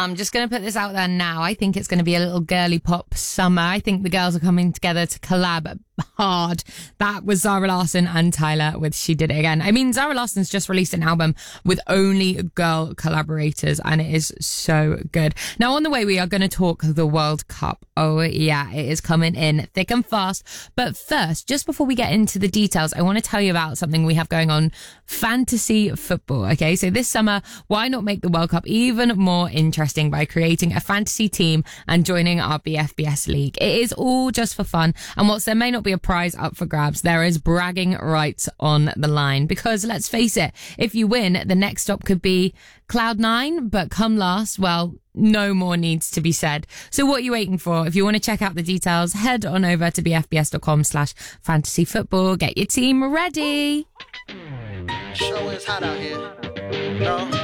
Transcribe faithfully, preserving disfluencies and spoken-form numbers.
I'm just going to put this out there now. I think it's going to be a little girly pop summer. I think the girls are coming together to collab hard. That was Zara Larsson and Tyler with She Did It Again. I mean, Zara Larsson's just released an album with only girl collaborators, and it is so good. Now, on the way, we are going to talk the World Cup. Oh, yeah, it is coming in thick and fast. But first, just before we get into the details, I want to tell you about something we have going on, fantasy football. Okay, so this summer, why not make the World Cup even more interesting by creating a fantasy team and joining our B F B S league? It is all just for fun, and whilst there may not be a prize up for grabs, there is bragging rights on the line, because let's face it, if you win, the next stop could be Cloud nine, but come last, well, no more needs to be said. So what are you waiting for? If you want to check out the details, head on over to bfbs.com slash fantasy football. Get your team ready. Show is hot out here. No.